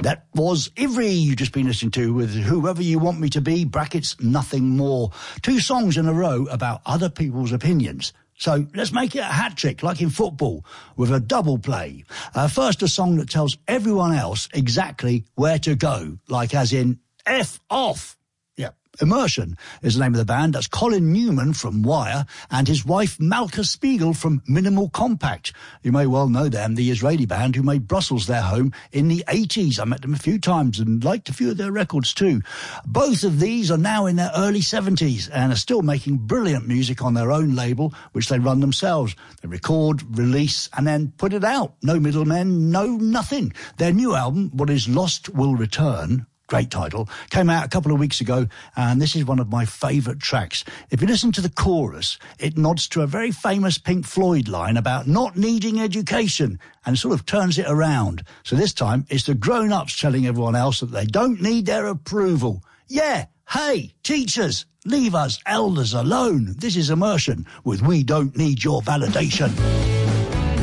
That was Ivry you've just been listening to with Whoever You Want Me to Be, brackets, nothing more. 2 songs in a row about other people's opinions. So let's make it a hat trick, like in football, with a double play. First, a song that tells everyone else exactly where to go, like as in F off. Yeah. Immersion is the name of the band. That's Colin Newman from Wire and his wife Malka Spiegel from Minimal Compact. You may well know them, the Israeli band who made Brussels their home in the 80s. I met them a few times and liked a few of their records too. Both of these are now in their early 70s and are still making brilliant music on their own label, which they run themselves. They record, release, and then put it out. No middlemen, no nothing. Their new album, What Is Lost Will Return, great title, came out a couple of weeks ago, and this is one of my favourite tracks. If you listen to the chorus, it nods to a very famous Pink Floyd line about not needing education, and sort of turns it around. So this time, it's the grown-ups telling everyone else that they don't need their approval. Yeah, hey, teachers, leave us elders alone. This is Immersion with We Don't Need Your Validation.